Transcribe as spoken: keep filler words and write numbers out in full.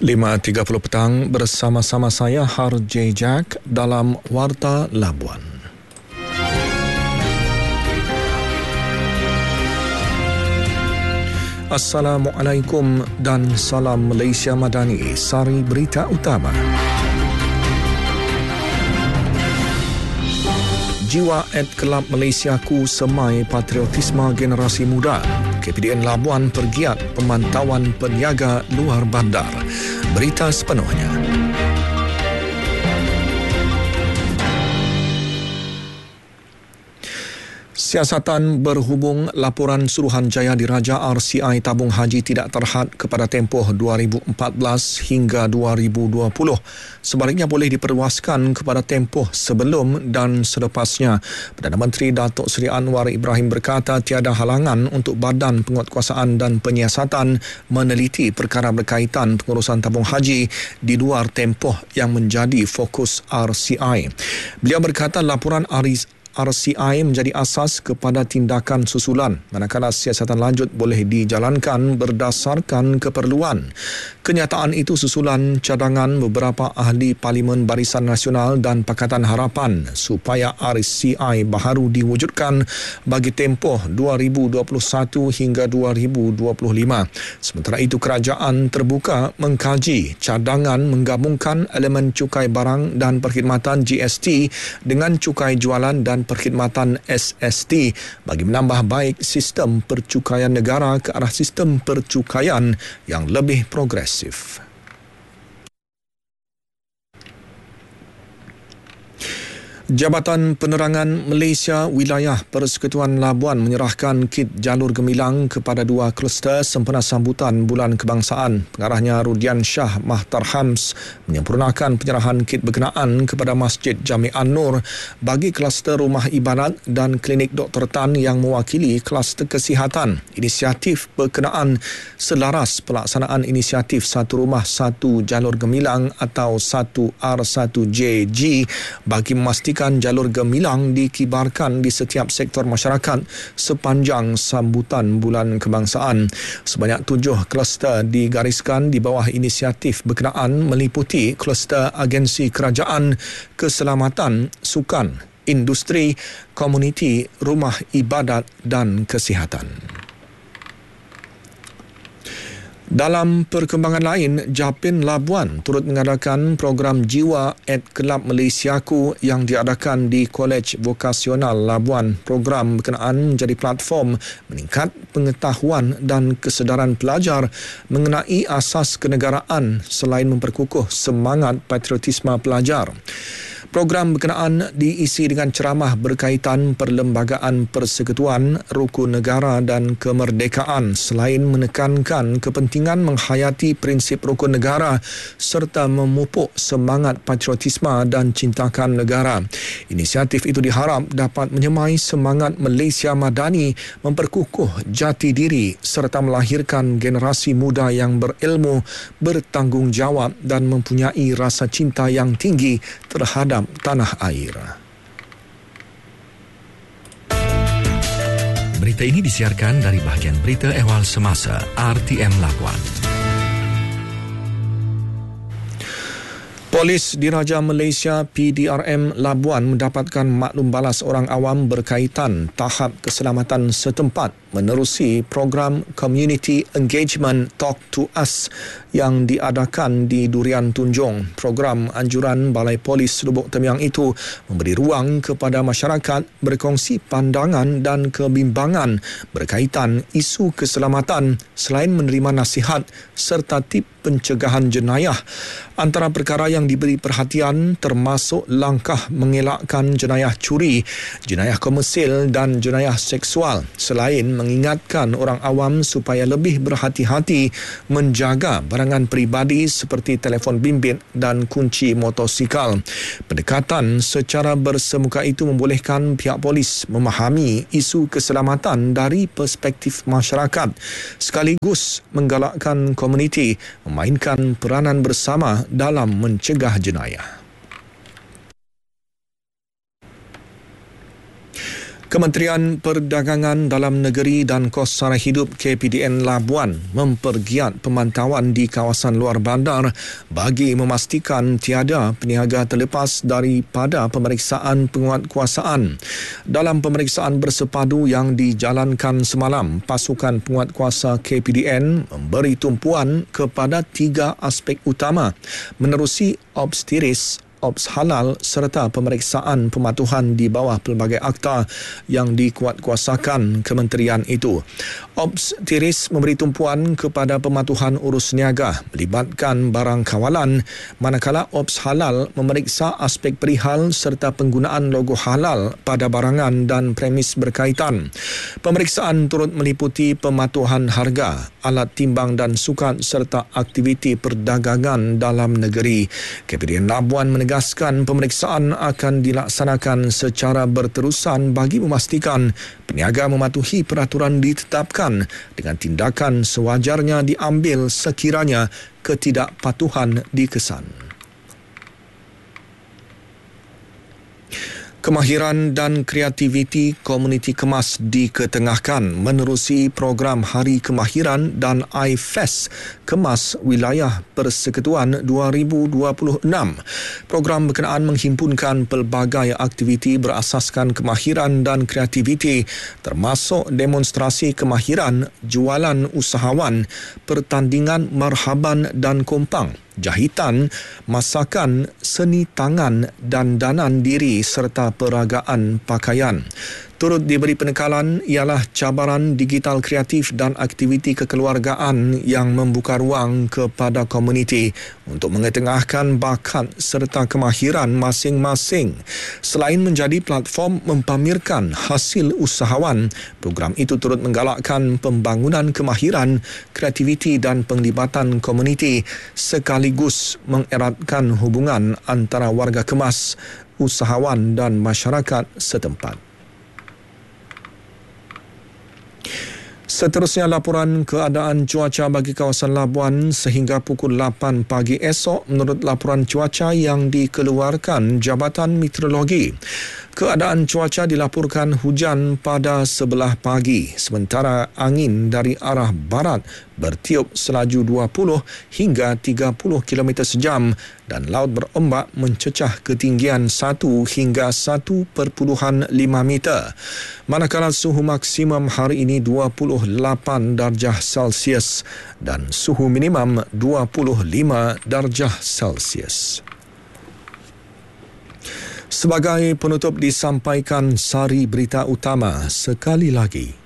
lima tiga puluh petang bersama-sama saya Har J. Jack dalam Warta Labuan. Assalamualaikum dan salam Malaysia Madani. Sari berita utama. Jiwa at Kelab Malaysiaku semai patriotisme generasi muda. K P D N Labuan pergiat pemantauan peniaga luar bandar. Berita sepenuhnya. Siasatan berhubung laporan Suruhanjaya Diraja R C I tabung haji tidak terhad kepada tempoh dua ribu empat belas hingga dua ribu dua puluh. Sebaliknya boleh diperluaskan kepada tempoh sebelum dan selepasnya. Perdana Menteri Datuk Seri Anwar Ibrahim berkata tiada halangan untuk Badan Penguatkuasaan dan Penyiasatan meneliti perkara berkaitan pengurusan tabung haji di luar tempoh yang menjadi fokus R C I. Beliau berkata laporan R C I menjadi asas kepada tindakan susulan, manakala siasatan lanjut boleh dijalankan berdasarkan keperluan. Kenyataan itu susulan cadangan beberapa ahli Parlimen Barisan Nasional dan Pakatan Harapan supaya R C I baharu diwujudkan bagi tempoh dua ribu dua puluh satu hingga dua ribu dua puluh lima. Sementara itu, kerajaan terbuka mengkaji cadangan menggabungkan elemen cukai barang dan perkhidmatan G S T dengan cukai jualan dan perkhidmatan S S T bagi menambah baik sistem percukaian negara ke arah sistem percukaian yang lebih progresif. Jabatan Penerangan Malaysia Wilayah Persekutuan Labuan menyerahkan kit jalur gemilang kepada dua kluster sempena sambutan Bulan Kebangsaan. Pengarahnya Rudian Shah Mahtar Hams menyempurnakan penyerahan kit berkenaan kepada Masjid Jami' An-Nur bagi kluster rumah ibadat dan klinik Doktor Tan yang mewakili kluster kesihatan. Inisiatif berkenaan selaras pelaksanaan inisiatif Satu Rumah Satu Jalur Gemilang atau satu R satu J G bagi memastikan jalur gemilang dikibarkan di setiap sektor masyarakat sepanjang sambutan Bulan Kebangsaan. Sebanyak tujuh kluster digariskan di bawah inisiatif berkenaan meliputi kluster agensi kerajaan, keselamatan, sukan, industri, komuniti, rumah ibadat dan kesihatan. Dalam perkembangan lain, Japin Labuan turut mengadakan program Jiwa at Kelab Malaysiaku yang diadakan di Kolej Vokasional Labuan. Program berkenaan menjadi platform meningkat pengetahuan dan kesedaran pelajar mengenai asas kenegaraan selain memperkukuh semangat patriotisme pelajar. Program berkenaan diisi dengan ceramah berkaitan perlembagaan persekutuan, rukun negara dan kemerdekaan selain menekankan kepentingan menghayati prinsip rukun negara serta memupuk semangat patriotisme dan cintakan negara. Inisiatif itu diharap dapat menyemai semangat Malaysia Madani memperkukuh jati diri serta melahirkan generasi muda yang berilmu, bertanggungjawab dan mempunyai rasa cinta yang tinggi terhadap tanah air. Berita ini disiarkan dari bahagian berita ehwal semasa R T M Labuan. Polis Diraja Malaysia P D R M Labuan mendapatkan maklum balas orang awam berkaitan tahap keselamatan setempat menerusi program Community Engagement Talk to Us yang diadakan di Durian Tunjung. Program anjuran Balai Polis Lubuk Temiang itu memberi ruang kepada masyarakat berkongsi pandangan dan kebimbangan berkaitan isu keselamatan selain menerima nasihat serta tip pencegahan jenayah. Antara perkara yang diberi perhatian termasuk langkah mengelakkan jenayah curi, jenayah komersil dan jenayah seksual, selain mengingatkan orang awam supaya lebih berhati-hati menjaga barangan peribadi seperti telefon bimbit dan kunci motosikal. Pendekatan secara bersemuka itu membolehkan pihak polis memahami isu keselamatan dari perspektif masyarakat sekaligus menggalakkan komuniti memainkan peranan bersama dalam mencegah jenayah. Kementerian Perdagangan Dalam Negeri dan Kos Sara Hidup K P D N Labuan mempergiat pemantauan di kawasan luar bandar bagi memastikan tiada peniaga terlepas daripada pemeriksaan penguatkuasaan. Dalam pemeriksaan bersepadu yang dijalankan semalam, pasukan penguatkuasa K P D N memberi tumpuan kepada tiga aspek utama menerusi ops tiris, ops halal serta pemeriksaan pematuhan di bawah pelbagai akta yang dikuatkuasakan kementerian itu. Ops tiris memberi tumpuan kepada pematuhan urus niaga melibatkan barang kawalan, manakala ops halal memeriksa aspek perihal serta penggunaan logo halal pada barangan dan premis berkaitan. Pemeriksaan turut meliputi pematuhan harga, alat timbang dan sukat serta aktiviti perdagangan dalam negeri. K P D N Labuan menegaskan pemeriksaan akan dilaksanakan secara berterusan bagi memastikan peniaga mematuhi peraturan ditetapkan dengan tindakan sewajarnya diambil sekiranya ketidakpatuhan dikesan. Kemahiran dan kreativiti komuniti kemas diketengahkan menerusi program Hari Kemahiran dan iFest Kemas Wilayah Persekutuan dua ribu dua puluh enam. Program berkenaan menghimpunkan pelbagai aktiviti berasaskan kemahiran dan kreativiti termasuk demonstrasi kemahiran, jualan usahawan, pertandingan marhaban dan kompang, jahitan, masakan, seni tangan dan danan diri serta peragaan pakaian. Turut diberi penekalan ialah cabaran digital kreatif dan aktiviti kekeluargaan yang membuka ruang kepada komuniti untuk mengetengahkan bakat serta kemahiran masing-masing. Selain menjadi platform mempamerkan hasil usahawan, program itu turut menggalakkan pembangunan kemahiran, kreativiti dan penglibatan komuniti sekaligus mengeratkan hubungan antara warga kemas, usahawan dan masyarakat setempat. Seterusnya, laporan keadaan cuaca bagi kawasan Labuan sehingga pukul lapan pagi esok menurut laporan cuaca yang dikeluarkan Jabatan Meteorologi. Keadaan cuaca dilaporkan hujan pada sebelah pagi, sementara angin dari arah barat bertiup selaju dua puluh hingga tiga puluh kilometer sejam dan laut berombak mencecah ketinggian satu hingga satu perpuluhan lima meter. Manakala suhu maksimum hari ini dua puluh lapan darjah Celsius dan suhu minimum dua puluh lima darjah Celsius. Sebagai penutup disampaikan sari berita utama sekali lagi.